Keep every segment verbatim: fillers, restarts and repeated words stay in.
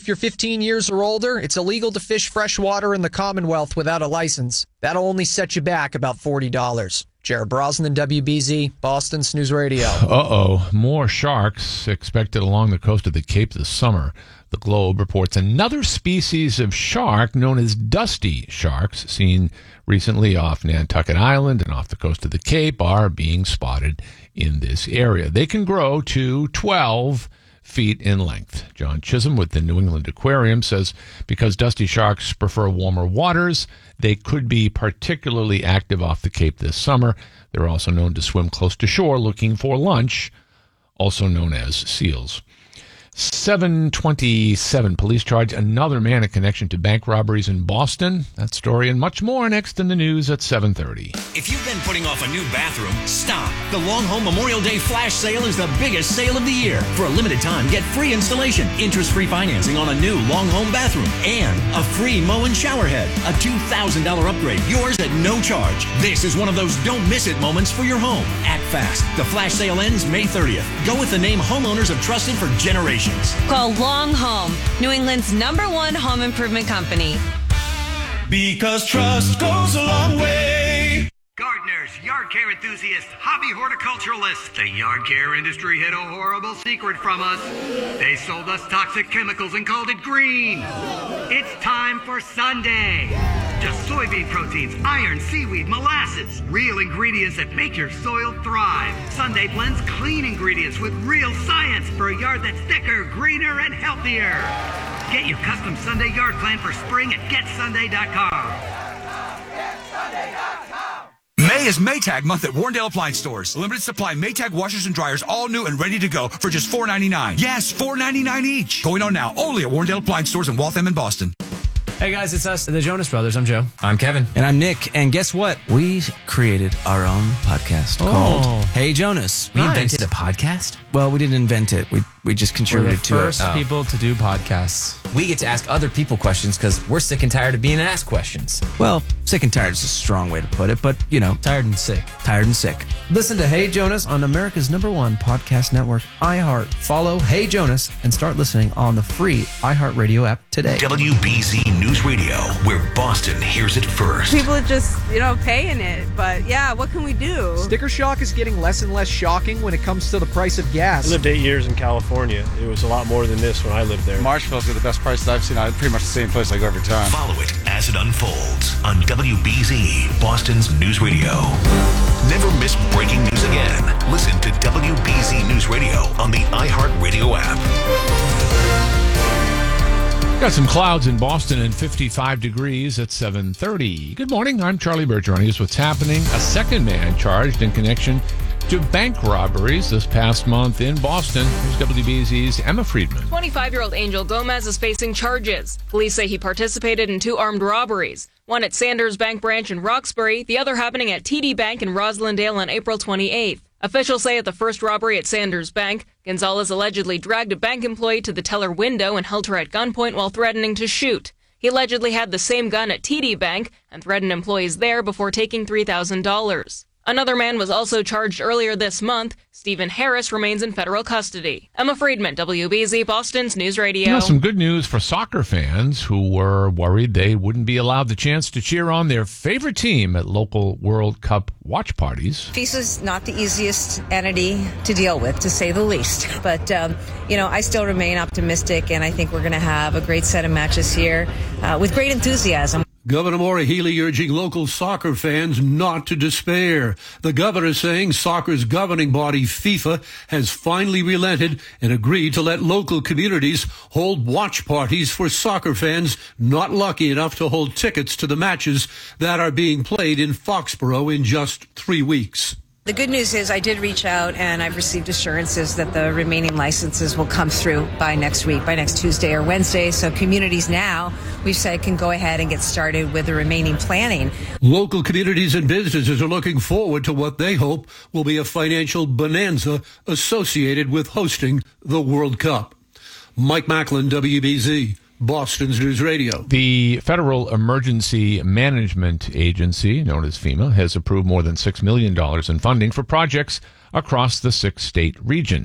If you're fifteen years or older, it's illegal to fish freshwater in the Commonwealth without a license. That'll only set you back about forty dollars. Jared Brosnan, W B Z, Boston's News Radio. Uh-oh. More sharks expected along the coast of the Cape this summer. The Globe reports another species of shark known as dusty sharks, seen recently off Nantucket Island and off the coast of the Cape, are being spotted in this area. They can grow to twelve feet in length. John Chisholm with the New England Aquarium says because dusty sharks prefer warmer waters, they could be particularly active off the Cape this summer. They're also known to swim close to shore looking for lunch, also known as seals. seven twenty-seven, police charge another man in connection to bank robberies in Boston. That story and much more next in the news at seven thirty. If you've been putting off a new bathroom, stop. The Long Home Memorial Day Flash Sale is the biggest sale of the year. For a limited time, get free installation, interest-free financing on a new Long Home bathroom, and a free Moen shower head. A two thousand dollars upgrade, yours at no charge. This is one of those don't-miss-it moments for your home. Act fast. The flash sale ends May thirtieth. Go with the name homeowners have trusted for generations. Call Long Home, New England's number one home improvement company. Because trust goes a long way. Gardeners, yard care enthusiasts, hobby horticulturalists. The yard care industry hid a horrible secret from us. They sold us toxic chemicals and called it green. It's time for Sunday. Just soybean proteins, iron, seaweed, molasses. Real ingredients that make your soil thrive. Sunday blends clean ingredients with real science for a yard that's thicker, greener, and healthier. Get your custom Sunday yard plan for spring at get sunday dot com. May is Maytag month at Warrendale Appliance Stores. Limited supply Maytag washers and dryers, all new and ready to go for just four ninety-nine. Yes, four ninety-nine each. Going on now, only at Warrendale Appliance Stores in Waltham and Boston. Hey guys, it's us, the Jonas Brothers. I'm Joe. I'm Kevin. And I'm Nick. And guess what? We created our own podcast oh. called Hey Jonas. We Nice. invented a podcast? Well, we didn't invent it. We we just We're contributed the to first it. Oh. people to do podcasts. We get to ask other people questions because we're sick and tired of being asked questions. Well, sick and tired is a strong way to put it, but, you know, Tired and sick. tired and sick. Listen to Hey Jonas on America's number one podcast network, iHeart. Follow Hey Jonas and start listening on the free iHeartRadio app today. W B Z News Radio, where Boston hears it first. People are just, you know, paying it. But yeah, what can we do? Sticker shock is getting less and less shocking when it comes to the price of gas. I lived eight years in California. It was a lot more than this when I lived there. Marshville's got the best prices I've seen. Pretty much the same place I go every time. Follow it as it unfolds on W B Z, Boston's News Radio. Never miss breaking news again. Listen to W B Z News Radio on the iHeartRadio app. Got some clouds in Boston and fifty-five degrees at seven thirty. Good morning. I'm Charlie Bergeron. Here's what's happening. A second man charged in connection to bank robberies this past month in Boston. Here's W B Z's Emma Friedman. twenty-five-year-old Angel Gomez is facing charges. Police say he participated in two armed robberies, one at Sanders Bank branch in Roxbury, the other happening at T D Bank in Roslindale on April twenty-eighth. Officials say at the first robbery at Sanders Bank, Gonzalez allegedly dragged a bank employee to the teller window and held her at gunpoint while threatening to shoot. He allegedly had the same gun at T D Bank and threatened employees there before taking three thousand dollars. Another man was also charged earlier this month. Stephen Harris remains in federal custody. Emma Friedman, W B Z, Boston's News Radio. Now, some good news for soccer fans who were worried they wouldn't be allowed the chance to cheer on their favorite team at local World Cup watch parties. FISA's not the easiest entity to deal with, to say the least. But, um, you know, I still remain optimistic, and I think we're going to have a great set of matches here uh, with great enthusiasm. Governor Maura Healey urging local soccer fans not to despair. The governor saying soccer's governing body, FIFA, has finally relented and agreed to let local communities hold watch parties for soccer fans not lucky enough to hold tickets to the matches that are being played in Foxborough in just three weeks. The good news is I did reach out, and I've received assurances that the remaining licenses will come through by next week, by next Tuesday or Wednesday. So communities now, we've said, can go ahead and get started with the remaining planning. Local communities and businesses are looking forward to what they hope will be a financial bonanza associated with hosting the World Cup. Mike Macklin, W B Z. Boston's News Radio. The Federal Emergency Management Agency, known as FEMA, has approved more than six million dollars in funding for projects across the six-state region.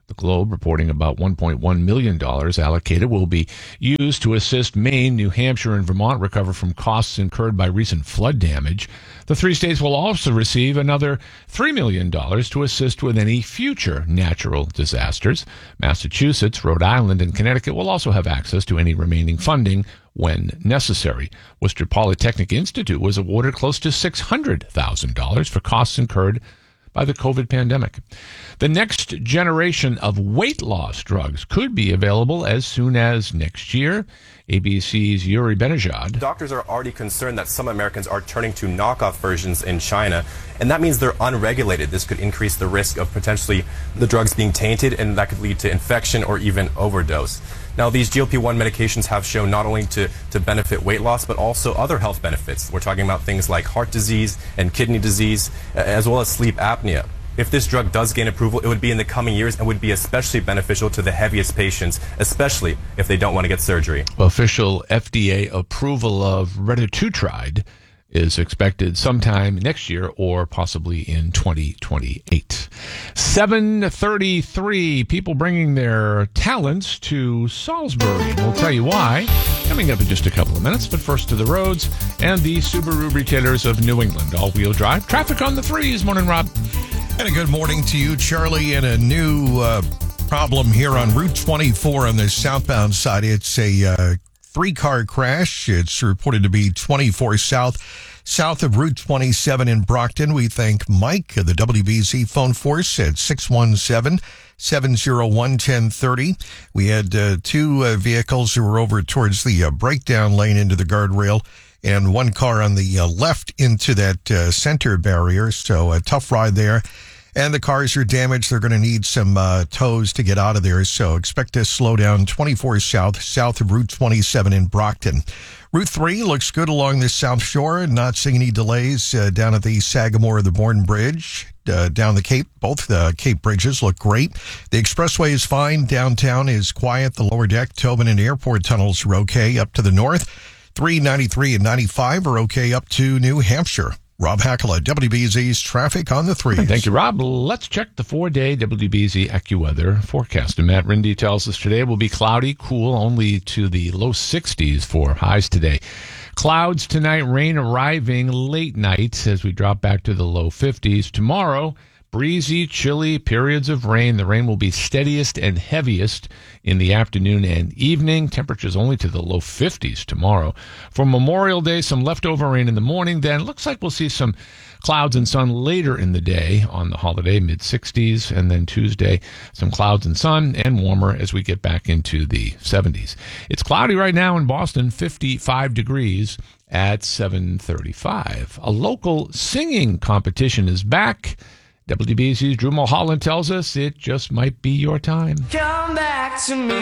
The Globe reporting about one point one million dollars allocated will be used to assist Maine, New Hampshire, and Vermont recover from costs incurred by recent flood damage. The three states will also receive another three million dollars to assist with any future natural disasters. Massachusetts, Rhode Island, and Connecticut will also have access to any remaining funding when necessary. Worcester Polytechnic Institute was awarded close to six hundred thousand dollars for costs incurred by the COVID pandemic. The next generation of weight loss drugs could be available as soon as next year. A B C's Yuri Benajad. Doctors are already concerned that some Americans are turning to knockoff versions in China, and that means they're unregulated. This could increase the risk of potentially the drugs being tainted, and that could lead to infection or even overdose. Now, these G L P one medications have shown not only to, to benefit weight loss, but also other health benefits. We're talking about things like heart disease and kidney disease, as well as sleep apnea. If this drug does gain approval, it would be in the coming years and would be especially beneficial to the heaviest patients, especially if they don't want to get surgery. Official F D A approval of retatrutide is expected sometime next year or possibly in twenty twenty-eight. seven thirty-three, people bringing their talents to Salisbury. We'll tell you why coming up in just a couple of minutes. But first to the roads and the Subaru retailers of New England. All-wheel drive. Traffic on the threes. Morning, Rob. And a good morning to you, Charlie, and a new uh, problem here on Route twenty-four on the southbound side. It's a uh, three-car crash. It's reported to be twenty-four South, south of Route twenty-seven in Brockton. We thank Mike of the W B Z phone force at six one seven, seven oh one, one oh three oh. We had uh, two uh, vehicles who were over towards the uh, breakdown lane into the guardrail, and one car on the uh, left into that uh, center barrier. So a tough ride there. And the cars are damaged. They're going to need some uh, tows to get out of there. So expect to slow down twenty-four South, south of Route twenty-seven in Brockton. Route three looks good along the South Shore. Not seeing any delays uh, down at the Sagamore of the Bourne Bridge. Uh, down the Cape, both the Cape bridges look great. The expressway is fine. Downtown is quiet. The lower deck, Tobin and Airport tunnels are okay up to the north. three ninety-three and ninety-five are okay up to New Hampshire. Rob Hackala, W B Z's Traffic on the Threes. Thank you, Rob. Let's check the four-day W B Z AccuWeather forecast. And Matt Rindy tells us today will be cloudy, cool, only to the low sixties for highs today. Clouds tonight, rain arriving late night as we drop back to the low fifties. Tomorrow, breezy, chilly, periods of rain. The rain will be steadiest and heaviest in the afternoon and evening. Temperatures only to the low fifties tomorrow. For Memorial Day, some leftover rain in the morning. Then looks like we'll see some clouds and sun later in the day on the holiday, mid sixties. And then Tuesday, some clouds and sun and warmer as we get back into the seventies. It's cloudy right now in Boston, fifty-five degrees at seven thirty-five. A local singing competition is back. W B Z's Drew Mulholland tells us it just might be your time. Come back to me.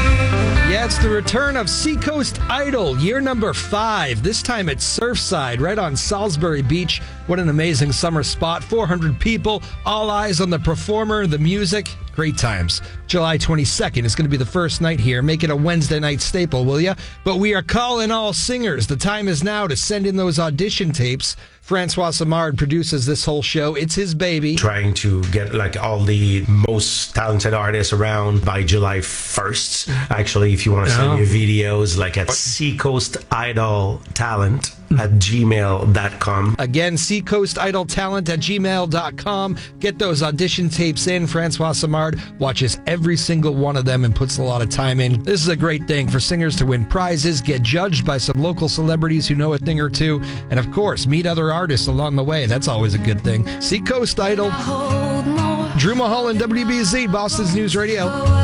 Yeah, it's the return of Seacoast Idol, year number five. This time at Surfside, right on Salisbury Beach. What an amazing summer spot. four hundred people, all eyes on the performer, the music. Great times. July twenty-second is going to be the first night here. Make it a Wednesday night staple, will ya? But we are calling all singers. The time is now to send in those audition tapes. Francois Samard produces this whole show. It's his baby. Trying to get like all the most talented artists around by July first. Actually, if you want to send Oh. your videos, like at Seacoast Idol Talent at gmail dot com. Again, Seacoast Idol Talent at gmail dot com. Get those audition tapes in. Francois Samard watches every single one of them and puts a lot of time in. This is a great thing for singers to win prizes, get judged by some local celebrities who know a thing or two, and of course, meet other artists along the way. That's always a good thing. Seacoast Idol. Drew Mulholland, W B Z, Boston's News Radio.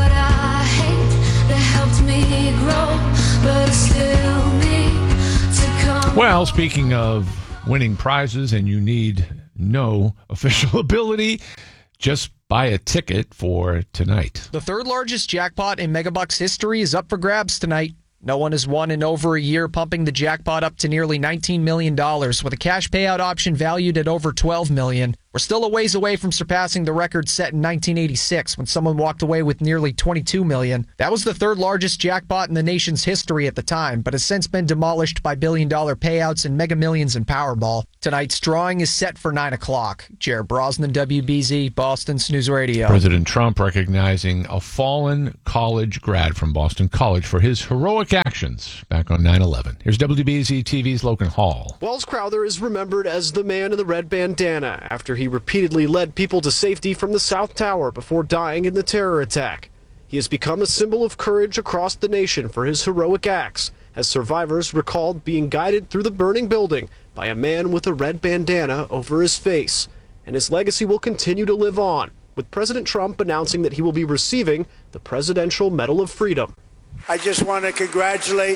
Well, speaking of winning prizes and you need no official ability, just buy a ticket for tonight. The third largest jackpot in Megabucks history is up for grabs tonight. No one has won in over a year, pumping the jackpot up to nearly nineteen million dollars, with a cash payout option valued at over twelve million dollars. We're still a ways away from surpassing the record set in nineteen eighty-six when someone walked away with nearly twenty-two million dollars. That was the third largest jackpot in the nation's history at the time, but has since been demolished by billion-dollar payouts and Mega Millions and Powerball. Tonight's drawing is set for nine o'clock. Jared Brosnan, W B Z, Boston's News Radio. President Trump recognizing a fallen college grad from Boston College for his heroic actions back on nine eleven. Here's W B Z T V's Logan Hall. Wells Crowther is remembered as the man in the red bandana after he repeatedly led people to safety from the South Tower before dying in the terror attack. He has become a symbol of courage across the nation for his heroic acts, as survivors recalled being guided through the burning building by a man with a red bandana over his face. And his legacy will continue to live on, with President Trump announcing that he will be receiving the Presidential Medal of Freedom. I just want to congratulate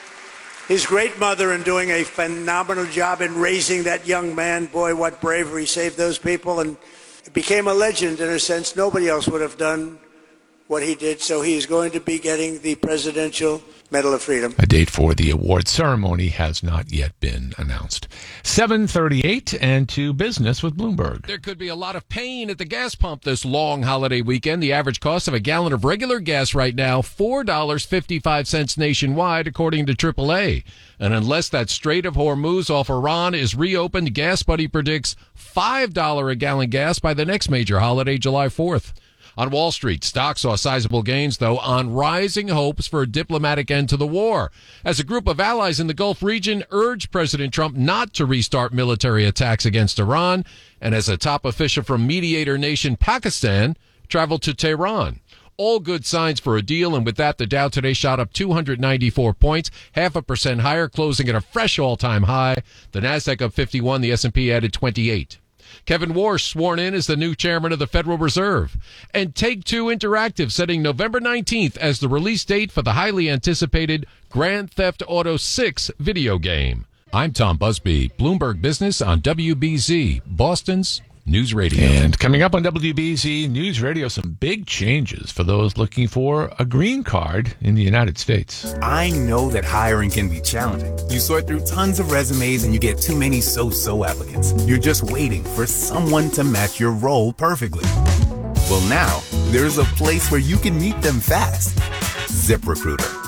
his great mother in doing a phenomenal job in raising that young man. Boy, what bravery, saved those people, and became a legend in a sense. Nobody else would have done what he did, so he is going to be getting the Presidential Medal of Freedom. A date for the award ceremony has not yet been announced. seven thirty-eight and to business with Bloomberg. There could be a lot of pain at the gas pump this long holiday weekend. The average cost of a gallon of regular gas right now, four dollars and fifty-five cents nationwide, according to triple A. And unless that Strait of Hormuz off Iran is reopened, Gas Buddy predicts five dollars a gallon gas by the next major holiday, July fourth. On Wall Street, stocks saw sizable gains, though, on rising hopes for a diplomatic end to the war, as a group of allies in the Gulf region urged President Trump not to restart military attacks against Iran, and as a top official from mediator nation Pakistan traveled to Tehran. All good signs for a deal, and with that, the Dow today shot up two hundred ninety-four points, half a percent higher, closing at a fresh all-time high. The Nasdaq up fifty-one, the S and P added twenty-eight. Kevin Warsh sworn in as the new chairman of the Federal Reserve. And Take-Two Interactive setting November nineteenth as the release date for the highly anticipated Grand Theft Auto six video game. I'm Tom Busby, Bloomberg Business on W B Z, Boston's News Radio. And coming up on W B Z News Radio, some big changes for those looking for a green card in the United States. I know that hiring can be challenging. You sort through tons of resumes and you get too many so-so applicants. You're just waiting for someone to match your role perfectly. Well, now there's a place where you can meet them fast. ZipRecruiter.